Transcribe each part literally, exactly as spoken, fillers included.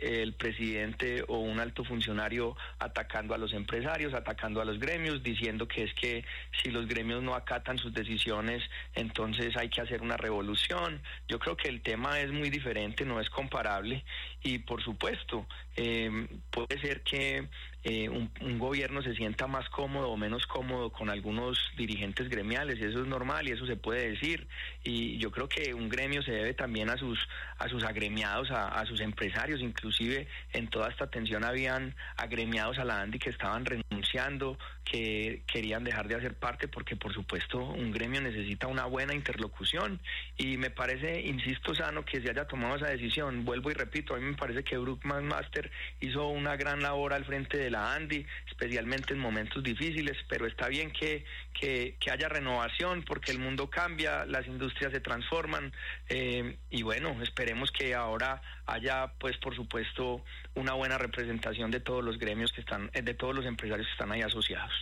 eh, el presidente o un alto funcionario atacando a los empresarios, atacando a los gremios, diciendo que es que si los gremios no acatan sus decisiones, entonces hay que hacer una revolución. Yo creo que el tema es muy diferente, no es comparable, y por supuesto, eh, puede ser que eh, un, un gobierno se sienta más cómodo o menos cómodo con algunos dirigentes gremiales, y eso es normal y eso se puede decir, y yo creo que un gremio se debe también a sus a sus agremiados, a, a sus empresarios. Inclusive en toda esta tensión habían agremiados a la ANDI que estaban renunciando, que querían dejar de hacer parte, porque por supuesto un gremio necesita una buena interlocución, y me parece, insisto, sano que se haya tomado esa decisión. Vuelvo y repito, a mí me parece que Brookman Master hizo una gran labor al frente de la ANDI, especialmente en momentos difíciles, pero está bien que, que, que haya renovación, porque el mundo cambia, las industrias se transforman, eh, y bueno, esperemos que ahora haya, pues por supuesto, una buena representación de todos los gremios que están, de todos los empresarios que están ahí asociados.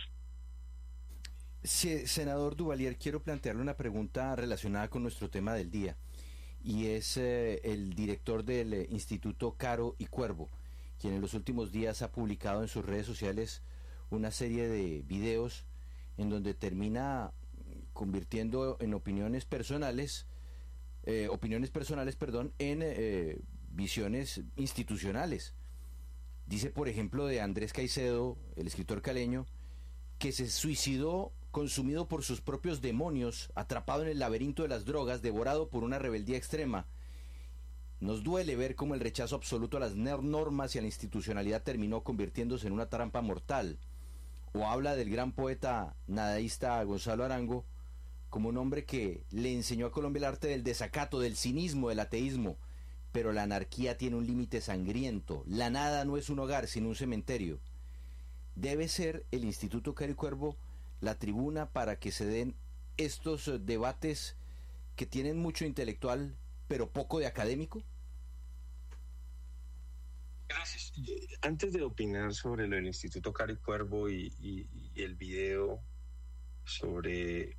Sí, senador Duvalier, quiero plantearle una pregunta relacionada con nuestro tema del día, y es eh, el director del eh, Instituto Caro y Cuervo, quien en los últimos días ha publicado en sus redes sociales una serie de videos en donde termina convirtiendo en opiniones personales, eh, opiniones personales, perdón, en eh, visiones institucionales. Dice, por ejemplo, de Andrés Caicedo, el escritor caleño, que se suicidó consumido por sus propios demonios, atrapado en el laberinto de las drogas, devorado por una rebeldía extrema. Nos duele ver cómo el rechazo absoluto a las normas y a la institucionalidad terminó convirtiéndose en una trampa mortal. O habla del gran poeta nadaísta Gonzalo Arango como un hombre que le enseñó a Colombia el arte del desacato, del cinismo, del ateísmo. Pero la anarquía tiene un límite sangriento. La nada no es un hogar, sino un cementerio. Debe ser el Instituto Caro y Cuervo la tribuna para que se den estos debates que tienen mucho intelectual, pero poco de académico. Gracias. Antes de opinar sobre lo del Instituto Caro y Cuervo y, y, y el video sobre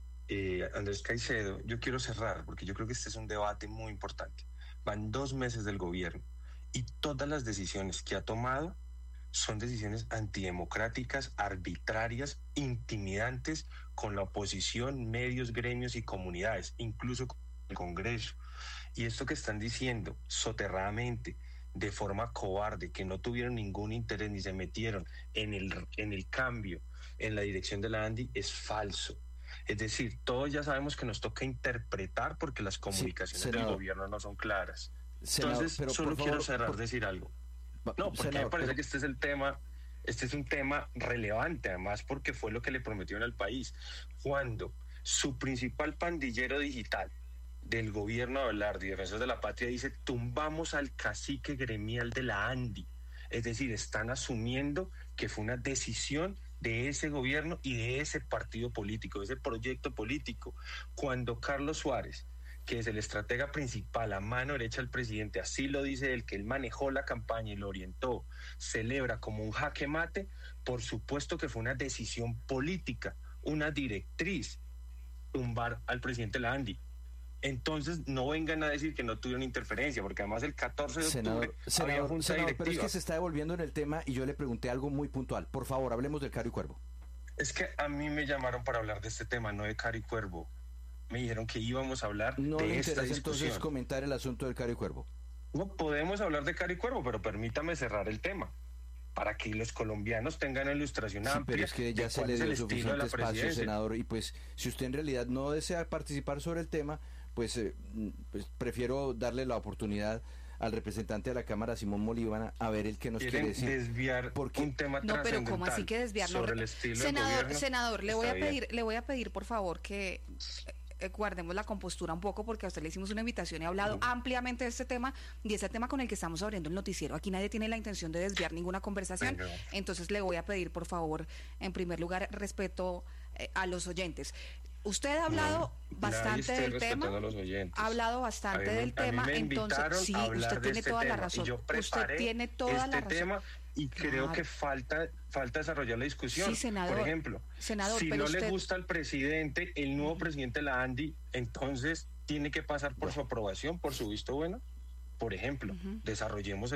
eh, Andrés Caicedo, yo quiero cerrar, porque yo creo que este es un debate muy importante. Van dos meses del gobierno y todas las decisiones que ha tomado son decisiones antidemocráticas, arbitrarias, intimidantes con la oposición, medios, gremios y comunidades, incluso con el Congreso. Y esto que están diciendo soterradamente, de forma cobarde, que no tuvieron ningún interés ni se metieron en el, en el cambio, en la dirección de la ANDI, es falso. Es decir, todos ya sabemos que nos toca interpretar porque las comunicaciones sí, del gobierno no son claras. Senador, Entonces, pero solo quiero favor, cerrar, por... decir algo. No, porque senador, me parece pero... que este es el tema, este es un tema relevante, además, porque fue lo que le prometieron al país. Cuando su principal pandillero digital del gobierno de Abelardo y Defensores de la Patria dice, tumbamos al cacique gremial de la ANDI. Es decir, están asumiendo que fue una decisión de ese gobierno y de ese partido político, de ese proyecto político. Cuando Carlos Suárez, que es el estratega principal, a mano derecha del presidente, así lo dice él, que él manejó la campaña y lo orientó, celebra como un jaque mate, por supuesto que fue una decisión política, una directriz, tumbar al presidente de la ANDI. Entonces no vengan a decir que no tuvieron interferencia, porque además el catorce de octubre senador, senador, había junta senador, directiva. Pero es que se está devolviendo en el tema y yo le pregunté algo muy puntual. Por favor, hablemos del Caro y Cuervo. Es que a mí me llamaron para hablar de este tema, no de Caro y Cuervo. Me dijeron que íbamos a hablar no de esta discusión. ¿No le interesa entonces comentar el asunto del Caro y Cuervo? No, podemos hablar de Caro y Cuervo, pero permítame cerrar el tema, para que los colombianos tengan una ilustración sí, amplia. Pero es que ya se le dio suficiente espacio, senador, y pues si usted en realidad no desea participar sobre el tema, pues, eh, pues prefiero darle la oportunidad al representante de la Cámara, Simón Molívana, a ver el que nos quiere decir. Desviar porque un tema no, pero ¿cómo así que desviar? Sobre no, el estilo senador, gobierno, senador, le voy a bien. pedir, le voy a pedir por favor que eh, guardemos la compostura un poco, porque a usted le hicimos una invitación y ha hablado uh-huh. ampliamente de este tema, y ese tema con el que estamos abriendo el noticiero. Aquí nadie tiene la intención de desviar ninguna conversación. Uh-huh. Entonces le voy a pedir por favor, en primer lugar, respeto eh, a los oyentes. Usted ha hablado no, bastante del tema, ha hablado bastante me, del tema, entonces sí, usted tiene este toda tema, la razón, yo usted tiene toda este la razón. Tema y claro. creo que falta falta desarrollar la discusión. Sí, senador, por ejemplo, senador, si pero no usted... le gusta al presidente, el nuevo uh-huh. presidente de la ANDI, entonces tiene que pasar por su aprobación, por su visto bueno. Por ejemplo, uh-huh. desarrollemos